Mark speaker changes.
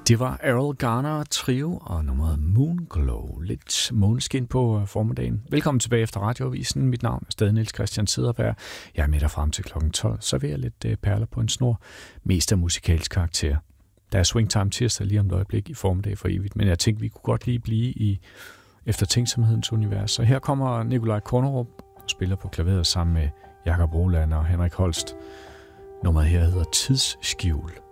Speaker 1: Det var Errol Garner Trio og nummeret Moonglow. Lidt måneskin på formiddagen. Velkommen tilbage efter Radioavisen. Mit navn er stadig Niels Christian Cederberg. Jeg er med dig frem til kl. 12. Serverer lidt perler på en snor. Mest af musikalsk karakter. Der er Swingtime tirsdag lige om et øjeblik i formiddag for evigt. Men jeg tænkte, vi kunne godt lige blive i eftertænksomhedens univers. Så her kommer Nikolaj Kornerup og spiller på klaveret sammen med Jakob Roland og Henrik Holst. Nummeret her hedder Tidsskjul.